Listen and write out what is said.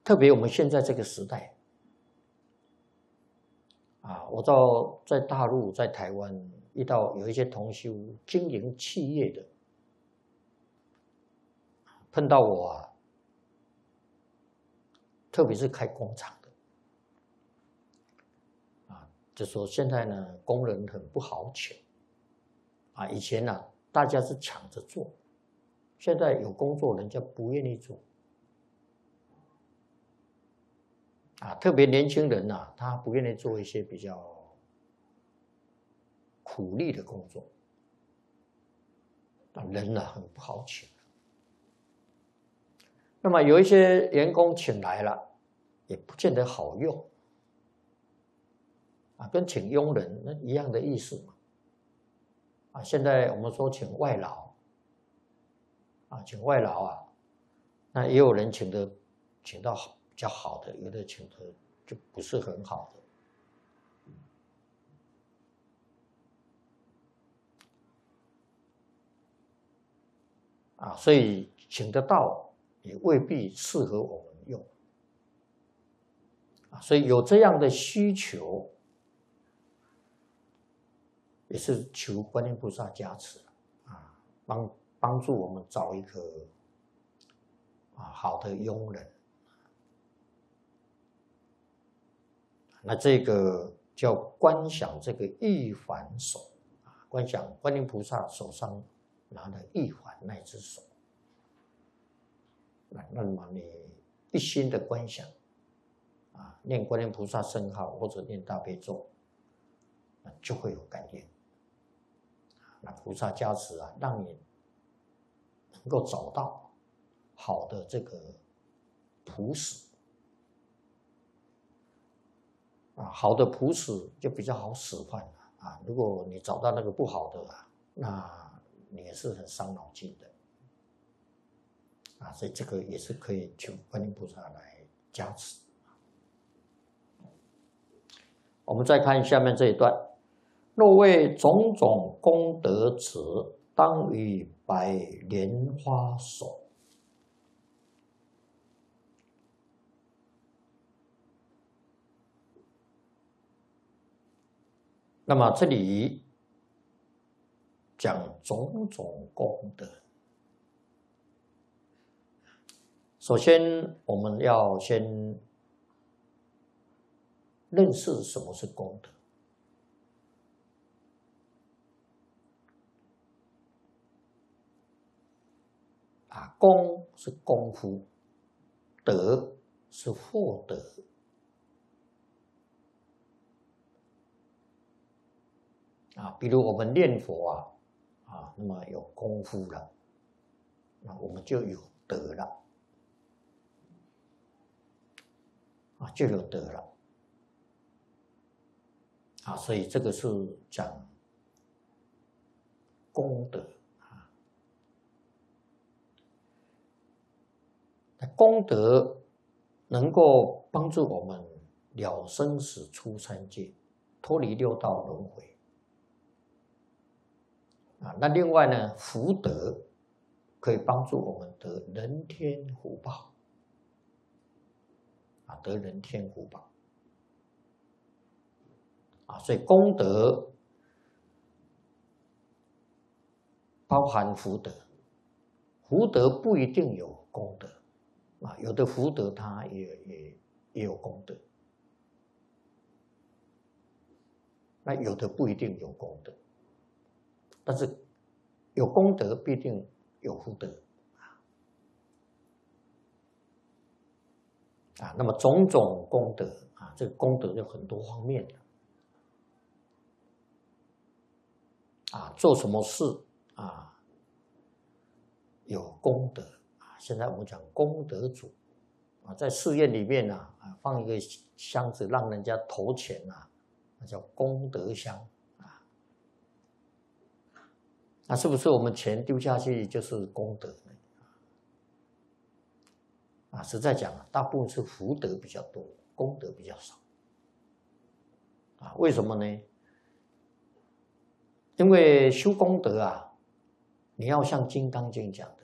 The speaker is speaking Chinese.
特别我们现在这个时代，我在大陆、在台湾遇到有一些同修经营企业的，碰到我特别是开工厂的，就说现在呢工人很不好请，以前呢大家是抢着做，现在有工作人家不愿意做。特别年轻人他不愿意做一些比较苦力的工作，人很不好请。那么有一些员工请来了，也不见得好用，跟请佣人那一样的意思嘛。现在我们说请外劳，请外劳那也有人请到比较好的，有的请的就不是很好的，所以请得到也未必适合我们用，所以有这样的需求，也是求观音菩萨加持帮助我们找一个好的佣人。那这个叫观想这个一环手，观想观音菩萨手上拿的一环那只手，那么你一心的观想，念观音菩萨圣号或者念大悲咒，就会有感应。那菩萨加持让你能够找到好的这个普使。好的普使就比较好使唤如果你找到那个不好的那你也是很伤脑筋的所以这个也是可以求观音菩萨来加持。我们再看下面这一段：若为种种功德者，当与百莲花手。那么这里讲种种功德，首先我们要先认识什么是功德。功是功夫，德是获得。比如我们念佛那么有功夫了，那我们就有德了，就有德了，所以这个是讲功德功德能够帮助我们了生死出三界，脱离六道轮回。那另外呢，福德可以帮助我们得人天福报，得人天福报，所以功德包含福德，福德不一定有功德，有的福德它也有功德，那有的不一定有功德。但是有功德必定有福德那么种种功德这个功德有很多方面做什么事有功德现在我们讲功德主在寺院里面放一个箱子让人家投钱那叫功德箱那是不是我们钱丢下去就是功德呢？实在讲大部分是福德比较多，功德比较少为什么呢？因为修功德你要像《金刚经》讲的